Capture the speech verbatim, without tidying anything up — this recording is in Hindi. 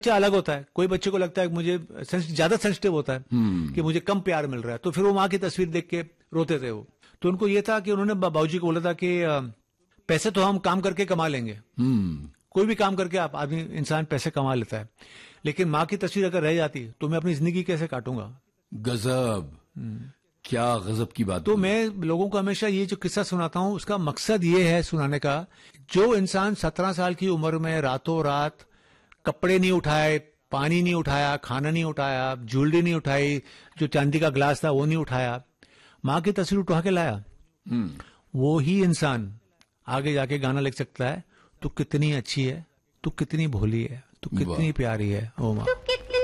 बच्चा अलग होता है, कोई बच्चे को लगता है कि मुझे ज्यादा सेंसिटिव होता है कि मुझे कम प्यार मिल रहा है, तो फिर वो माँ की तस्वीर देख के रोते थे वो। तो उनको ये था कि उन्होंने बाबूजी को बोला था कि पैसे तो हम काम करके कमा लेंगे, कोई भी काम करके आप आदमी इंसान पैसे कमा लेता है, लेकिन माँ की तस्वीर अगर रह जाती तो मैं अपनी जिंदगी कैसे काटूंगा। गजब, क्या गजब की बात। तो मैं लोगों को हमेशा ये जो किस्सा सुनाता हूं उसका मकसद ये है सुनाने का, जो इंसान सत्रह साल की उम्र में रातों रात कपड़े नहीं उठाए, पानी नहीं उठाया, खाना नहीं उठाया, ज्वेलरी नहीं उठाई, जो चांदी का ग्लास था वो नहीं उठाया, माँ की तस्वीर उठा के लाया, वो ही इंसान आगे जाके गाना लिख सकता है, तू कितनी अच्छी है, तू कितनी भोली है, तू कितनी प्यारी है ओ माँ।